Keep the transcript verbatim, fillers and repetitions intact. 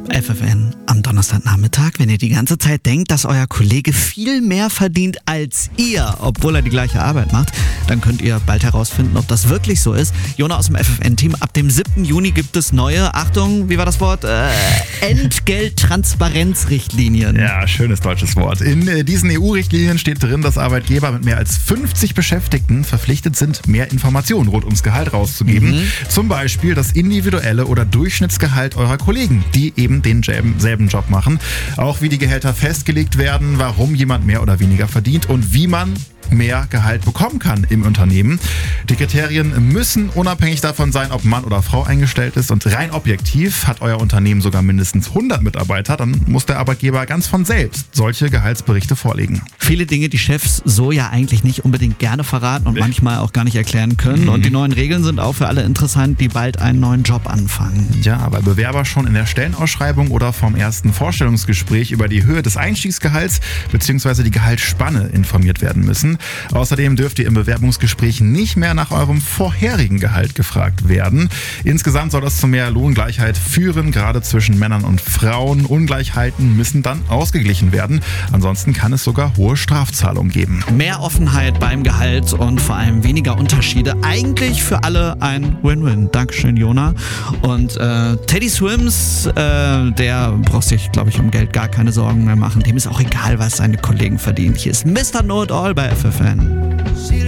F F N am Donnerstagnachmittag. Wenn ihr die ganze Zeit denkt, dass euer Kollege viel mehr verdient als ihr, obwohl er die gleiche Arbeit macht, dann könnt ihr bald herausfinden, ob das wirklich so ist. Jona aus dem F F N-Team, ab dem siebten Juni gibt es neue, Achtung, wie war das Wort? Äh, Entgelttransparenzrichtlinien. Ja, schönes deutsches Wort. In äh, diesen E U-Richtlinien steht drin, dass Arbeitgeber mit mehr als fünfzig Beschäftigten verpflichtet sind, mehr Informationen rund ums Gehalt rauszugeben. Mhm. Zum Beispiel das individuelle oder Durchschnittsgehalt eurer Kollegen, die eben denselben Job machen. Auch wie die Gehälter festgelegt werden, warum jemand mehr oder weniger verdient und wie man mehr Gehalt bekommen kann im Unternehmen. Die Kriterien müssen unabhängig davon sein, ob Mann oder Frau eingestellt ist, und rein objektiv hat euer Unternehmen sogar mindestens hundert Mitarbeiter, dann muss der Arbeitgeber ganz von selbst solche Gehaltsberichte vorlegen. Viele Dinge, die Chefs so ja eigentlich nicht unbedingt gerne verraten und manchmal auch gar nicht erklären können. Mhm. Und die neuen Regeln sind auch für alle interessant, die bald einen neuen Job anfangen. Ja, weil Bewerber schon in der Stellenausschreibung oder vom ersten Vorstellungsgespräch über die Höhe des Einstiegsgehalts bzw. die Gehaltsspanne informiert werden müssen. Außerdem dürft ihr im Bewerbungsgespräch nicht mehr nach eurem vorherigen Gehalt gefragt werden. Insgesamt soll das zu mehr Lohngleichheit führen, gerade zwischen Männern und Frauen. Ungleichheiten müssen dann ausgeglichen werden. Ansonsten kann es sogar hohe Strafzahlungen geben. Mehr Offenheit beim Gehalt und vor allem weniger Unterschiede. Eigentlich für alle ein Win-Win. Dankeschön, Jona. Und äh, Teddy Swims, äh, der braucht sich, glaube ich, um Geld gar keine Sorgen mehr machen. Dem ist auch egal, was seine Kollegen verdienen. Hier ist Mister Know It All bei F F N.